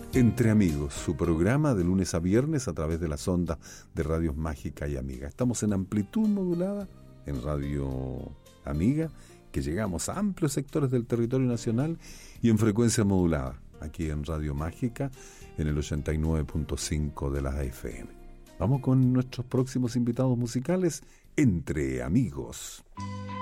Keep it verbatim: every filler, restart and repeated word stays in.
Entre Amigos, su programa de lunes a viernes a través de las ondas de Radios Mágica y Amiga. Estamos en amplitud modulada en Radio Amiga, que llegamos a amplios sectores del territorio nacional, y en frecuencia modulada, aquí en Radio Mágica, en el ochenta y nueve punto cinco de la A F M. Vamos con nuestros próximos invitados musicales, Entre Amigos.